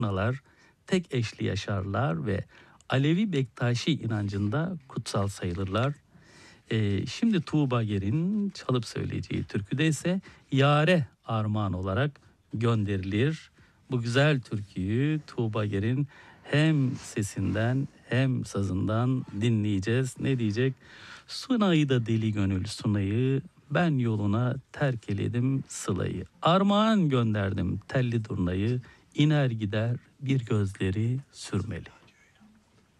turnalar tek eşli yaşarlar ve Alevi Bektaşi inancında kutsal sayılırlar. Şimdi Tuğba Ger'in çalıp söyleyeceği türküde ise Yare armağan olarak gönderilir. Bu güzel türküyü Tuğba Ger'in hem sesinden hem sazından dinleyeceğiz. Ne diyecek? Sunayı da deli gönül sunayı, ben yoluna terk eledim sılayı. Armağan gönderdim telli durnayı, iner gider bir gözleri sürmeli.